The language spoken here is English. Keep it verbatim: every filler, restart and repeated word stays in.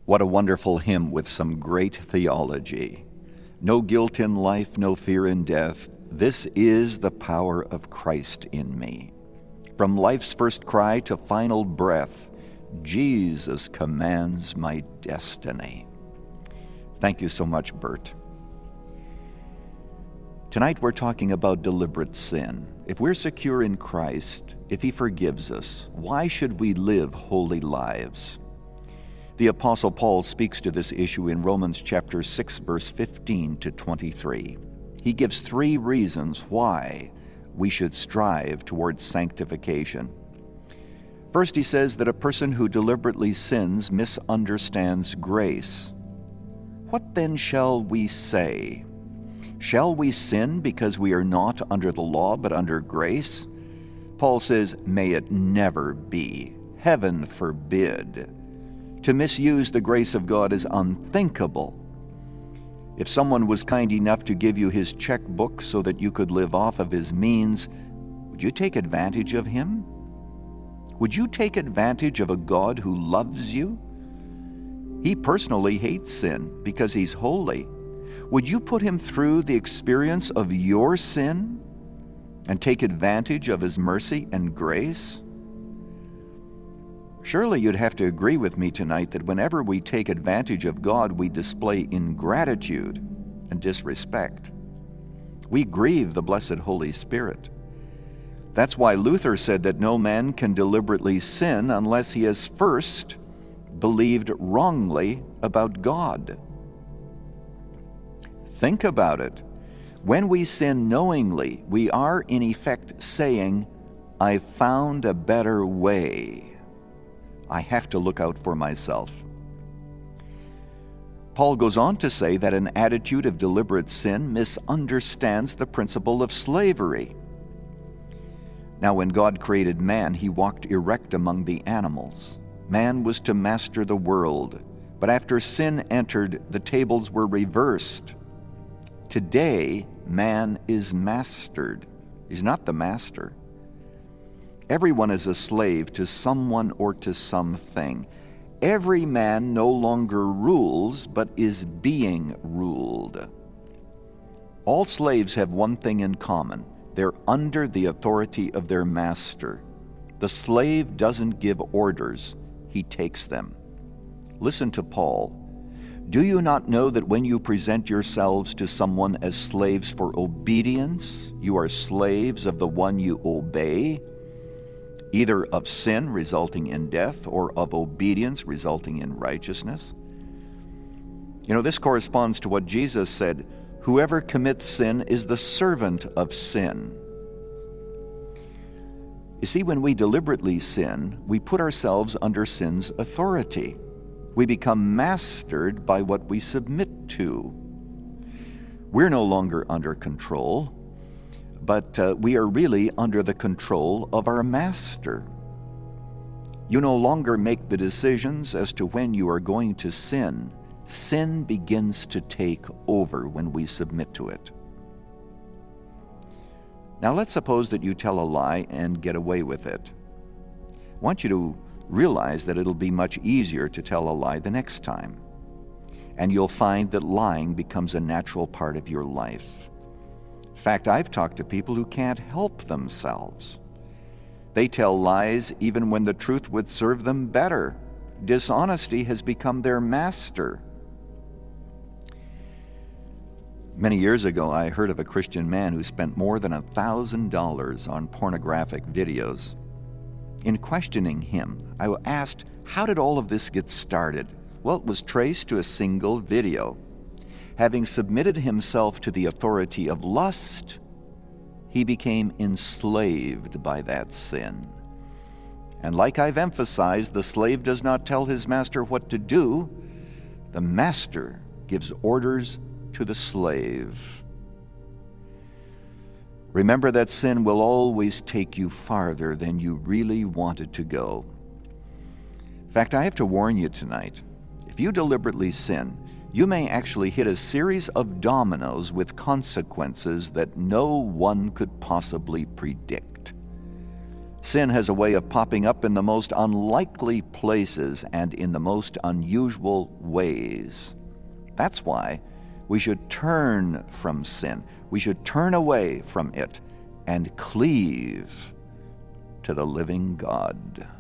What a wonderful hymn with some great theology. No guilt in life, no fear in death. This is the power of Christ in me. From life's first cry to final breath, Jesus commands my destiny. Thank you so much, Bert. Tonight we're talking about deliberate sin. If we're secure in Christ, if He forgives us, why should we live holy lives? The Apostle Paul speaks to this issue in Romans chapter six, verse fifteen to twenty-three. He gives three reasons why we should strive towards sanctification. First, he says that a person who deliberately sins misunderstands grace. What then shall we say? Shall we sin because we are not under the law but under grace? Paul says, may it never be. Heaven forbid. To misuse the grace of God is unthinkable. If someone was kind enough to give you his checkbook so that you could live off of his means, would you take advantage of him? Would you take advantage of a God who loves you? He personally hates sin because He's holy. Would you put Him through the experience of your sin and take advantage of His mercy and grace? Surely you'd have to agree with me tonight that whenever we take advantage of God, we display ingratitude and disrespect. We grieve the blessed Holy Spirit. That's why Luther said that no man can deliberately sin unless he has first believed wrongly about God. Think about it. When we sin knowingly, we are in effect saying, I found a better way. I have to look out for myself. Paul goes on to say that an attitude of deliberate sin misunderstands the principle of slavery. Now, when God created man, He walked erect among the animals. Man was to master the world, but after sin entered, the tables were reversed. Today, man is mastered. He's not the master. Everyone is a slave to someone or to something. Every man no longer rules, but is being ruled. All slaves have one thing in common. They're under the authority of their master. The slave doesn't give orders, he takes them. Listen to Paul. Do you not know that when you present yourselves to someone as slaves for obedience, you are slaves of the one you obey? Either of sin resulting in death or of obedience resulting in righteousness? You know, this corresponds to what Jesus said, whoever commits sin is the servant of sin. You see, when we deliberately sin, we put ourselves under sin's authority. We become mastered by what we submit to. We're no longer under control, but uh, we are really under the control of our master. You no longer make the decisions as to when you are going to sin. Sin begins to take over when we submit to it. Now let's suppose that you tell a lie and get away with it. I want you to realize that it'll be much easier to tell a lie the next time. And you'll find that lying becomes a natural part of your life. In fact, I've talked to people who can't help themselves. They tell lies even when the truth would serve them better. Dishonesty has become their master. Many years ago, I heard of a Christian man who spent more than a thousand dollars on pornographic videos. In questioning him, I asked, how did all of this get started? Well, it was traced to a single video. Having submitted himself to the authority of lust, he became enslaved by that sin. And like I've emphasized, the slave does not tell his master what to do. The master gives orders to the slave. Remember that sin will always take you farther than you really wanted to go. In fact, I have to warn you tonight, if you deliberately sin, you may actually hit a series of dominoes with consequences that no one could possibly predict. Sin has a way of popping up in the most unlikely places and in the most unusual ways. That's why we should turn from sin. We should turn away from it and cleave to the living God.